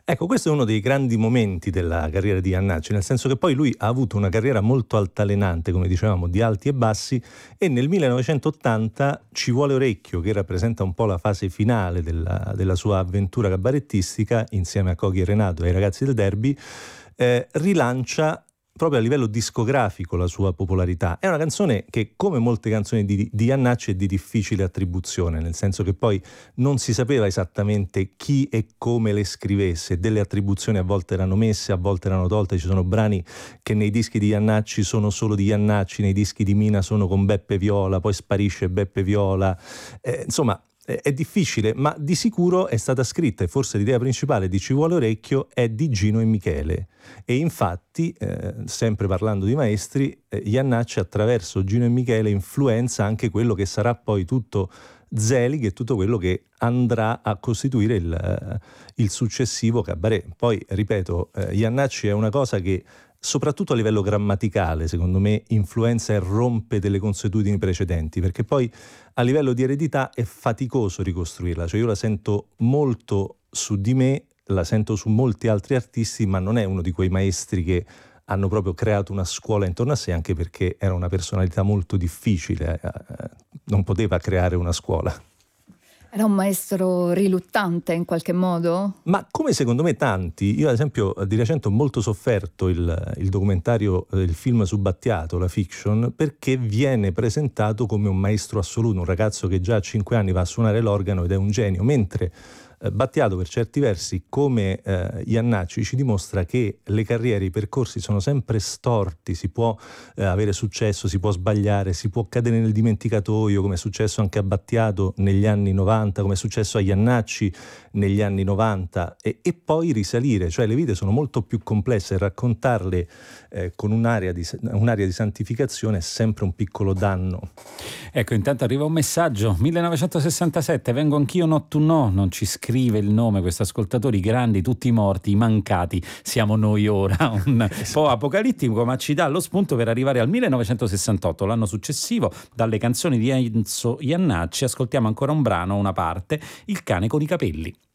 Ecco, questo è uno dei grandi momenti della carriera di Jannacci, nel senso che poi lui ha avuto una carriera molto altalenante, come dicevamo, di alti e bassi, e nel 1980 Ci vuole orecchio, che rappresenta un po' la fase finale della sua avventura cabarettistica, insieme a Coghi e Renato e ai ragazzi del Derby, rilancia proprio a livello discografico la sua popolarità. È una canzone che, come molte canzoni di Jannacci, è di difficile attribuzione, nel senso che poi non si sapeva esattamente chi e come le scrivesse, delle attribuzioni a volte erano messe, a volte erano tolte. Ci sono brani che nei dischi di Jannacci sono solo di Jannacci, nei dischi di Mina sono con Beppe Viola, poi sparisce Beppe Viola, insomma è difficile, ma di sicuro è stata scritta, e forse l'idea principale di Ci vuole orecchio è di Gino e Michele. E infatti, sempre parlando di maestri, Jannacci attraverso Gino e Michele influenza anche quello che sarà poi tutto Zelig e tutto quello che andrà a costituire il successivo cabaret. Poi, ripeto, Jannacci è una cosa che, soprattutto a livello grammaticale, secondo me, influenza e rompe delle consuetudini precedenti, perché poi a livello di eredità è faticoso ricostruirla. Cioè io la sento molto su di me, la sento su molti altri artisti, ma non è uno di quei maestri che hanno proprio creato una scuola intorno a sé, anche perché era una personalità molto difficile, non poteva creare una scuola. Era un maestro riluttante in qualche modo? Ma come secondo me tanti, io ad esempio di recente ho molto sofferto il documentario, il film su Battiato, la fiction, perché viene presentato come un maestro assoluto, un ragazzo che già a 5 anni va a suonare l'organo ed è un genio, mentre Battiato per certi versi, come Jannacci, ci dimostra che le carriere, i percorsi sono sempre storti, si può avere successo, si può sbagliare, si può cadere nel dimenticatoio, come è successo anche a Battiato negli anni 90, come è successo a Jannacci negli anni 90, e poi risalire. Cioè le vite sono molto più complesse, e raccontarle con un'area di santificazione è sempre un piccolo danno. Ecco, intanto arriva un messaggio: 1967, vengo anch'io, not to know. Non ci scrive il nome questo ascoltatore, i grandi, tutti i morti, i mancati, siamo noi ora. Un po' apocalittico, ma ci dà lo spunto per arrivare al 1968, l'anno successivo. Dalle canzoni di Enzo Jannacci ascoltiamo ancora un brano, una parte, Il cane con i capelli.